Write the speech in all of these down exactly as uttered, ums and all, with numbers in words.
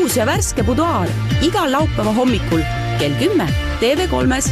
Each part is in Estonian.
uus ja värske buduaar igal laupäeva hommikul kell kümme T V kolmes.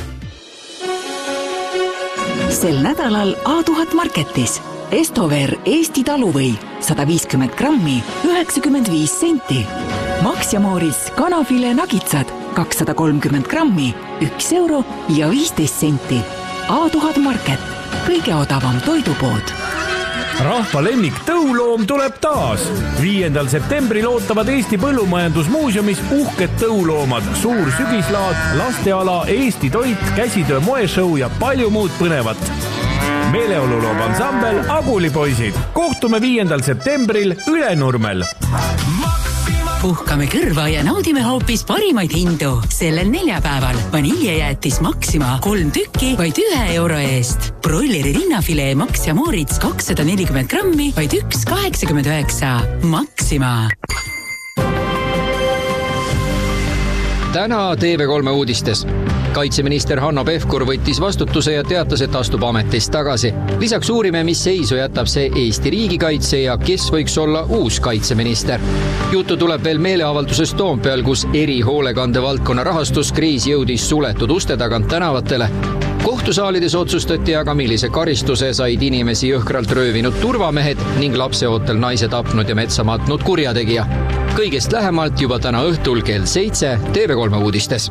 Sel nädalal A tuhat Marketis Estover Eesti taluvõi sada viiskümmend grammi üheksakümmend viis senti. Max ja Mooris kanafile nagitsad kakssada kolmkümmend grammi üks euro ja viisteist senti. A tuhat Market, kõige odavam toidupood. Rahva lemmik tõuloom tuleb taas. viiendal septembril ootavad Eesti Põllumajandusmuuseumis uhked tõuloomad, suur sügislaad, lasteala, Eesti toit, käsitöö moeshow ja palju muud põnevat. Meeleoluloob ansambel Agulipoisid. Kohtume viiendal septembril Ülenurmel. Puhkame kõrva ja naudime hoopis parimaid hindu. Sellel neljapäeval vaniljejäätis Maxima kolm tükki vaid ühe euro eest. Broileri rinnafilee Max ja Moritz kakssada nelikümmend grammi vaid üks kaheksakümmend üheksa. Maxima. Täna T V kolme uudistes. Kaitseminister Hanno Pevkur võttis vastutuse ja teatas, et astub ametist tagasi. Lisaks uurime, mis seisu jätab see Eesti riigikaitse ja kes võiks olla uus kaitseminister. Juttu tuleb veel meeleavaldusest Toompeal, kus erihoolekande valdkonna rahastuskriis jõudis suletud uste tagant tänavatele. Kohtusaalides otsustati aga, millise karistuse said inimesi jõhkralt röövinud turvamehed ning lapseootel naise tapnud ja metsa matnud kurjategija. Kõigest lähemalt juba täna õhtul kell seitse T V kolme uudistes.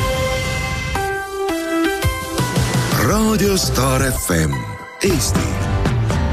Radio Star F M, Eesti